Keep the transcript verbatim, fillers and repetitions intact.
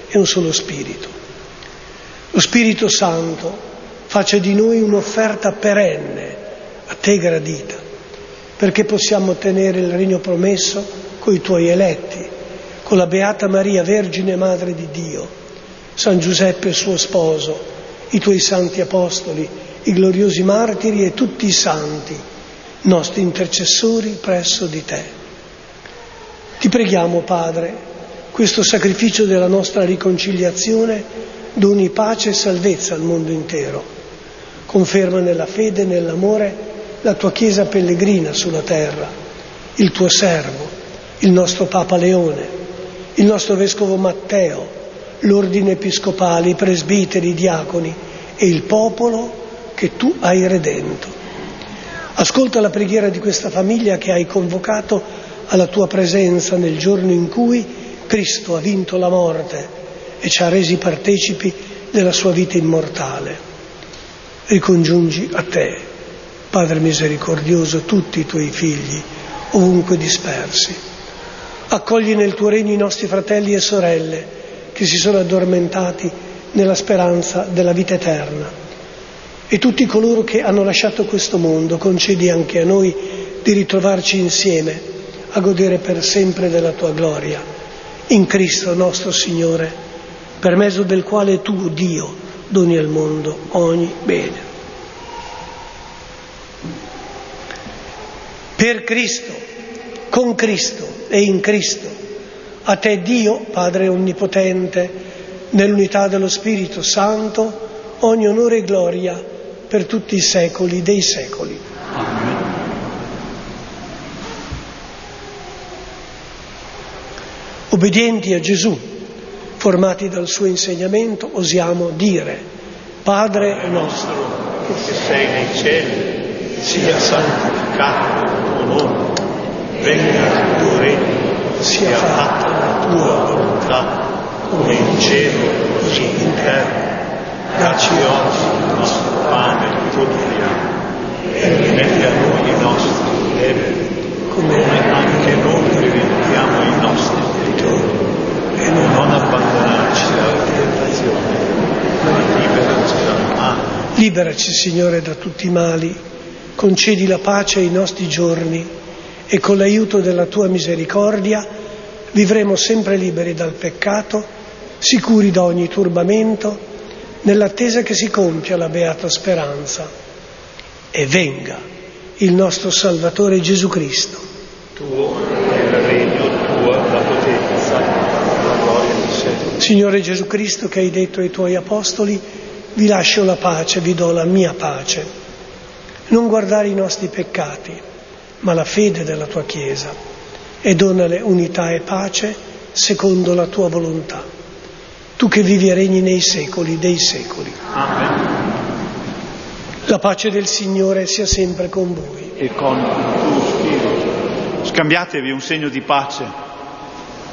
e un solo Spirito. Lo Spirito Santo faccia di noi un'offerta perenne, a te gradita, perché possiamo ottenere il regno promesso con i tuoi eletti, con la Beata Maria, Vergine Madre di Dio, San Giuseppe suo sposo, i tuoi santi apostoli, i gloriosi martiri e tutti i santi, nostri intercessori presso di te. Ti preghiamo, Padre, questo sacrificio della nostra riconciliazione doni pace e salvezza al mondo intero. Conferma nella fede e nell'amore la tua Chiesa pellegrina sulla terra, il tuo servo, il nostro Papa Leone, il nostro Vescovo Matteo, l'ordine episcopale, i presbiteri, i diaconi e il popolo che tu hai redento. Ascolta la preghiera di questa famiglia che hai convocato alla tua presenza nel giorno in cui Cristo ha vinto la morte e ci ha resi partecipi della sua vita immortale. Ricongiungi a te, Padre misericordioso, tutti i tuoi figli, ovunque dispersi. Accogli nel tuo regno i nostri fratelli e sorelle che si sono addormentati nella speranza della vita eterna. E tutti coloro che hanno lasciato questo mondo, concedi anche a noi di ritrovarci insieme a godere per sempre della tua gloria. In Cristo nostro Signore, per mezzo del quale tu, Dio, doni al mondo ogni bene. Per Cristo, con Cristo e in Cristo, a te Dio, Padre Onnipotente, nell'unità dello Spirito Santo, ogni onore e gloria per tutti i secoli dei secoli. Amen. Obbedienti a Gesù, formati dal suo insegnamento, osiamo dire: Padre nostro, che sei nei cieli, sia santificato il tuo nome, venga il tuo regno, sia fatta la tua volontà, come in cielo così in terra. Dacci oggi il nostro pane quotidiano e rimetti a noi i nostri debiti, come anche noi rimettiamo i nostri debitori, e non abbandonarci alla tentazione, ma liberaci dal male. Liberaci, Signore, da tutti i mali, concedi la pace ai nostri giorni e con l'aiuto della tua misericordia vivremo sempre liberi dal peccato, sicuri da ogni turbamento, nell'attesa che si compia la beata speranza. E venga il nostro Salvatore Gesù Cristo. Tuo è il regno, tua la potenza, la gloria di sempre. Signore Gesù Cristo, che hai detto ai tuoi apostoli: vi lascio la pace, vi do la mia pace. Non guardare i nostri peccati, ma la fede della tua Chiesa, e donale unità e pace secondo la tua volontà. Tu che vivi e regni nei secoli dei secoli. Amen. La pace del Signore sia sempre con voi. E con il tuo spirito. Scambiatevi un segno di pace.